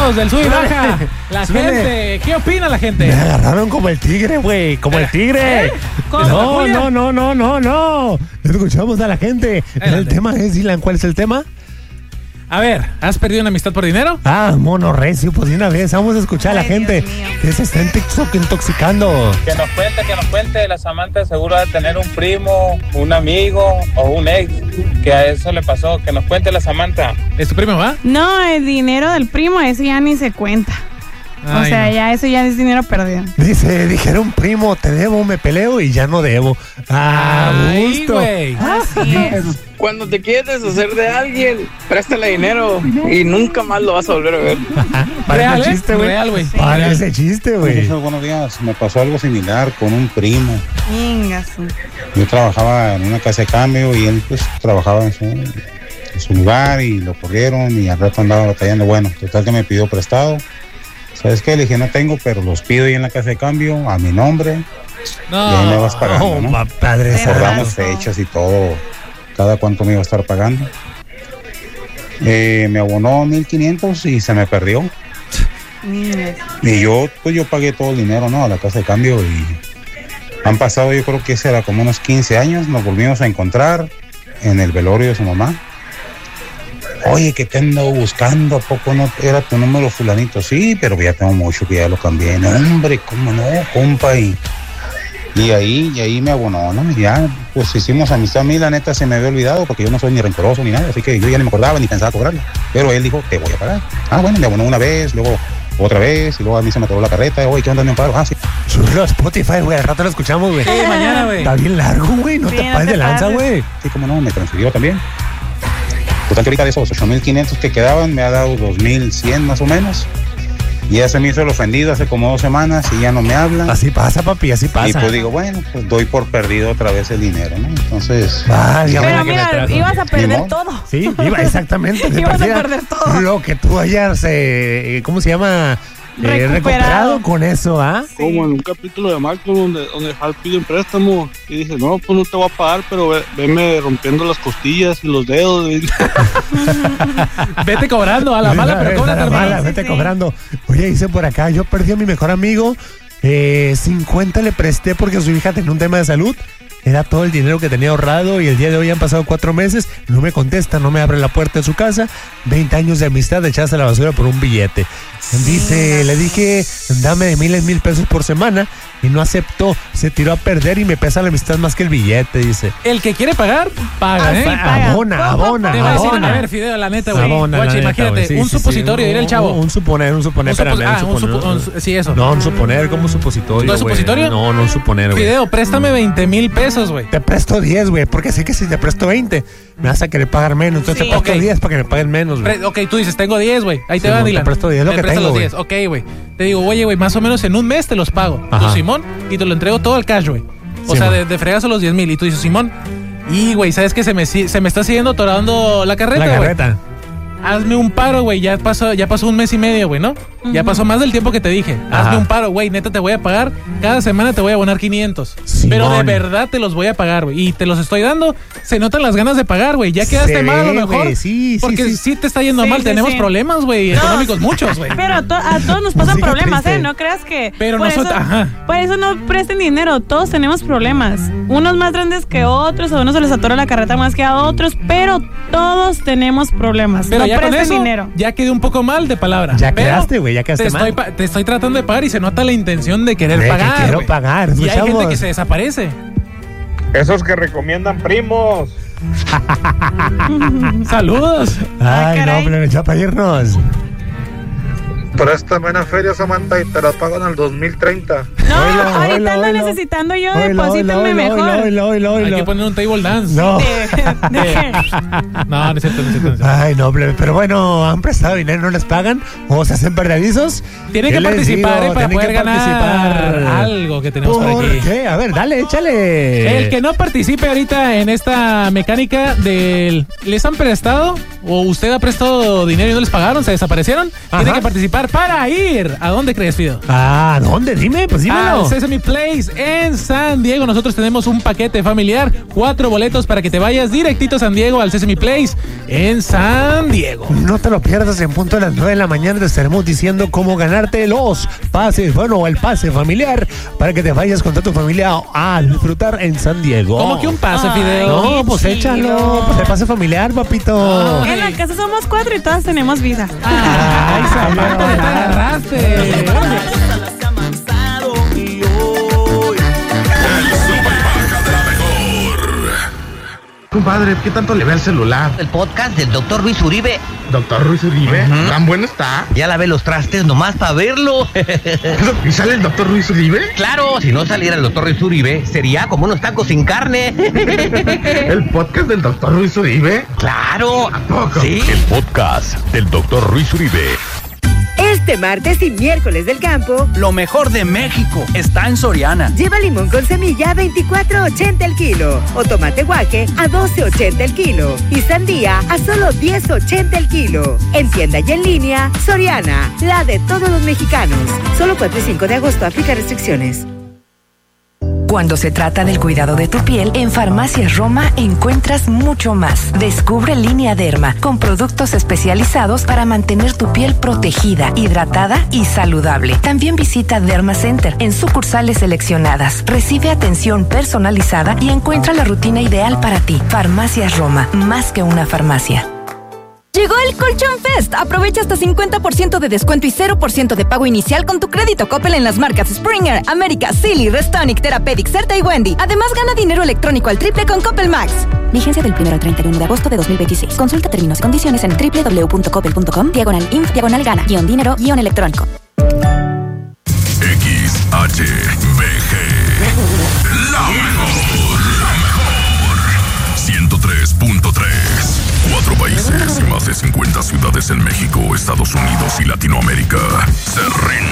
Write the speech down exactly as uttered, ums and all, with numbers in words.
Vámonos del sub y baja. La gente, ¿qué opina la gente? Me agarraron como el tigre, güey, como el tigre. ¿Eh? No, no, no, no, no, no. Escuchamos a la gente. Adelante. El tema es, Dylan, ¿cuál es el tema? A ver, ¿has perdido una amistad por dinero? Ah, mono recio, pues de una vez, vamos a escuchar a la gente que se está intoxicando. Que nos cuente, que nos cuente, la Samantha seguro de tener un primo, un amigo o un ex, que a eso le pasó, que nos cuente la Samantha. ¿Es tu primo, va? No, el dinero del primo, ese ya ni se cuenta. Ay, o sea, no. ya eso ya es dinero perdido. Dice, dijeron primo, te debo, me peleo y ya no debo. Ah, Ay, gusto. Güey. Así es. Cuando te quieres deshacer de alguien, préstale dinero y nunca más lo vas a volver a ver. Real, ese chiste, güey. Real, güey. Para ese chiste, güey. Buenos días. Me pasó algo similar con un primo. Ingazo. Yo trabajaba en una casa de cambio y él pues trabajaba en su, en su lugar y lo corrieron y al rato andaba batallando. Bueno, total que me pidió prestado. ¿Sabes qué? Le dije, no tengo, pero los pido ahí en la casa de cambio, a mi nombre. No. Y ahí me vas pagando, ¿no? Oh, padre, acordamos fechas y todo, cada cuánto me iba a estar pagando. Eh, me abonó mil quinientos y se me perdió. Y yo, pues yo pagué todo el dinero, ¿no? A la casa de cambio y han pasado, yo creo que ese era como unos quince años, nos volvimos a encontrar en el velorio de su mamá. Oye, que te ando buscando, ¿a poco no era tu número fulanito? Sí, pero ya tengo mucho que ya lo cambié. No, hombre, ¿cómo no, compa? Y, y ahí, y ahí me abonó, ¿no? Y ya, pues hicimos amistad. A mí, la neta, se me había olvidado porque yo no soy ni rencoroso ni nada, así que yo ya ni me acordaba ni pensaba cobrarle. Pero él dijo, te voy a pagar. Ah, bueno, me abonó una vez, luego otra vez, y luego a mí se me atoró la carreta. Oye, ¿qué onda, me paro? Ah, sí. Subirlo a Spotify, güey, al rato lo escuchamos, güey. Sí, mañana, güey. Está bien largo, güey, no Sí, te no pases te de lanza, pases. güey. Sí, cómo no, me transfirió también. Total que ahorita de esos ocho mil quinientos que quedaban me ha dado dos mil cien más o menos. Y ya se me hizo el ofendido hace como dos semanas y ya no me habla. Así pasa, papi, así pasa. Y pues digo, bueno, pues doy por perdido otra vez el dinero, ¿no? Entonces... Ah, ya Pero bueno que me mira, trajo. ibas a perder Ni modo. todo. Sí, iba exactamente. de Ibas a perdida, perder todo. Lo que tú hayas, eh, ¿cómo se llama? Eh, Recuperado. recuperado con eso, ¿ah? Como en un capítulo de Malcolm donde, donde Hal pide un préstamo y dice, no, pues no te voy a pagar, pero ve, veme rompiendo las costillas y los dedos. Vete cobrando a la mala, pero A cóbrate, la hermano. mala, Sí, vete sí. cobrando. Oye, dice por acá, yo perdí a mi mejor amigo, eh, cincuenta le presté porque su hija tenía un tema de salud. Era todo el dinero que tenía ahorrado y el día de hoy han pasado cuatro meses, no me contesta, no me abre la puerta de su casa, veinte años de amistad echadas a la basura por un billete. Dice, le dije, dame de mil en mil pesos por semana y no aceptó, se tiró a perder y me pesa la amistad más que el billete, dice. El que quiere pagar, paga, Ah, ¿eh? sí, paga. Abona, Poco a abona, poco. Te va a decir, abona. a ver, Fideo, la neta, güey. Abona, la Guacha, neta, imagínate, güey. Sí, un sí, supositorio, sí. dirá el chavo. Un, un suponer, un suponer, Un supo- espérame, ah, un suponer. supo- un- sí, eso. No, un suponer, como supositorio. ¿No es güey. supositorio? No, no un suponer, güey. Fideo, préstame veinte mil pesos, güey. Te presto diez, güey, porque sé que si te presto veinte, me vas a querer pagar menos. Entonces Sí. te presto Ok. diez para que me paguen menos, güey. Pre- ok, tú dices, tengo diez, güey. Ahí te Sí, va, no, te Dylan. presto diez, lo Me que prestas tengo, los diez. Ok, güey. Te digo, oye, güey, más o menos en un mes te los pago. Ajá. Tú, Simón, y te lo entrego todo al cash, güey. O Sí, sea, mo. de, de fregazo los diez mil. Y tú dices, Simón, y, güey, ¿sabes qué? Se me, si- se me está siguiendo atorando la carreta, La güey. carreta. Hazme un paro, güey. Ya pasó, ya pasó un mes y medio, güey, ¿no? Ya pasó más del tiempo que te dije. Ajá. Hazme un paro, güey. Neta, te voy a pagar. Cada semana te voy a abonar quinientos. Simón. Pero de verdad te los voy a pagar, güey. Y te los estoy dando. Se notan las ganas de pagar, güey. Ya quedaste Se mal a lo ve, mejor. güey. Sí, sí, porque sí. sí, te está yendo Sí, mal. sí, Tenemos sí. problemas, güey. Económicos muchos, güey. Pero a, to- a todos nos pasan Música problemas, triste. ¿eh? No creas que... Pero por nosotros- eso, ajá. por eso no presten dinero. Todos tenemos problemas. Unos más grandes que otros, a unos se les atora la carreta más que a otros, pero todos tenemos problemas. Pero no ya con presten eso, dinero. ya quedé un poco mal de palabra. Ya Pero quedaste, güey, ya quedaste te estoy, mal. pa- te estoy tratando de pagar y se nota la intención de querer De que pagar. quiero güey. pagar, Y hay gente escuchamos. que se desaparece. Esos que recomiendan primos. Saludos. Ah, Ay, no, caray. pero ya para irnos. Préstame una feria, Samantha, y te la pago en el dos mil treinta. No, Oilo, ahorita oilo, ando oilo. necesitando yo, Oilo, deposítenme oilo, mejor. oilo, oilo, oilo, Hay oilo. que poner un table dance. No. De- de- No, no es cierto, no es cierto. no es cierto. Ay, no, pero pero bueno, han prestado dinero, no les pagan o se hacen perdedizos. Tienen ¿Qué que les participar, digo? eh, para Tienen poder que ganar participar. algo que tenemos por ¿Por aquí. qué? A ver, dale, échale. El que no participe ahorita en esta mecánica del... ¿Les han prestado? ¿O usted ha prestado dinero y no les pagaron? ¿Se desaparecieron? Ajá. Tiene que participar para ir. ¿A dónde crees, Fido? ¿A dónde? Dime, pues dímelo. Al Sesame Place en San Diego. Nosotros tenemos un paquete familiar, cuatro boletos para que te vayas directito a San Diego, al Sesame Place en San Diego. No te lo pierdas, en punto de las nueve de la mañana te estaremos diciendo cómo ganarte los pases, bueno, el pase familiar para que te vayas con toda tu familia a disfrutar en San Diego. ¿Cómo que un pase, Ay, Fideo? No, pues chido. échalo, pues el pase familiar, papito. En la casa somos cuatro y todas tenemos visa. Ay, Samantha, te agarraste. Compadre, ¿qué tanto le ve al celular? El podcast del doctor Luis Uribe. Doctor Ruiz Uribe, Ujú. ¿tan bueno está? Ya lavé los trastes nomás para verlo. ¿Y sale el doctor Ruiz Uribe? Claro, si no saliera el doctor Luis Uribe, sería como unos tacos sin carne. ¿El podcast del doctor Ruiz Uribe? Claro. ¿A poco? Sí. El podcast del doctor Ruiz Uribe. Este martes y miércoles del campo, lo mejor de México está en Soriana. Lleva limón con semilla a veinticuatro ochenta el kilo o tomate guaje a doce ochenta el kilo y sandía a solo diez ochenta el kilo. En tienda y en línea, Soriana, la de todos los mexicanos. Solo cuatro y cinco de agosto, aplica restricciones. Cuando se trata del cuidado de tu piel, en Farmacias Roma encuentras mucho más. Descubre Línea Derma, con productos especializados para mantener tu piel protegida, hidratada y saludable. También visita Derma Center en sucursales seleccionadas. Recibe atención personalizada y encuentra la rutina ideal para ti. Farmacias Roma, más que una farmacia. Llegó el Colchón Fest. Aprovecha hasta cincuenta por ciento de descuento y cero por ciento de pago inicial con tu crédito Coppel en las marcas Springer, América, Silly, Restonic, Therapeutic, Certa y Wendy. Además, gana dinero electrónico al triple con Coppel Max. Vigencia del primero al treinta y uno de agosto de dos mil veintiséis. Consulta términos y condiciones en doble u doble u doble u punto coppel punto com, diagonal inf, diagonal gana, guión dinero, guión electrónico. X H B G. La mejor. La mejor. ciento tres punto tres. Cuatro países y más de cincuenta ciudades en México, Estados Unidos y Latinoamérica se rinden.